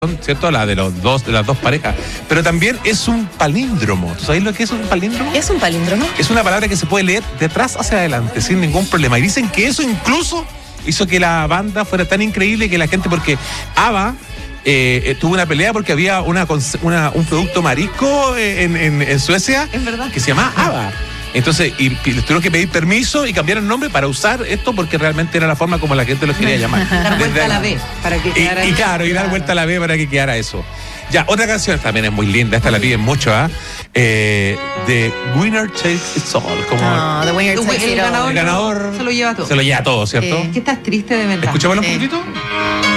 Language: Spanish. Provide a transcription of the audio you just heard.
¿cierto? La de las dos parejas. Pero también es un palíndromo. ¿Tú sabes lo que es un palíndromo? ¿Es un palíndromo? Es una palabra que se puede leer de atrás hacia adelante sin ningún problema. Y dicen que eso incluso hizo que la banda fuera tan increíble que la gente, porque ABBA tuvo una pelea porque había un producto marisco en Suecia. Es verdad. Que se llama ABBA. Entonces, y les tuvieron que pedir permiso y cambiar el nombre para usar esto porque realmente era la forma como la gente lo quería llamar. Dar vuelta a la B para que quedara. Y claro, y dar vuelta a la B para que quedara eso. Ya, otra canción también es muy linda, esta la piden mucho, ¿ah? The Winner Takes It All. Como No, The Winner Takes It All. El ganador el ganador se lo lleva todo. Se lo lleva todo, ¿cierto? Es que estás triste de verdad. Escuchémoslo un poquitito.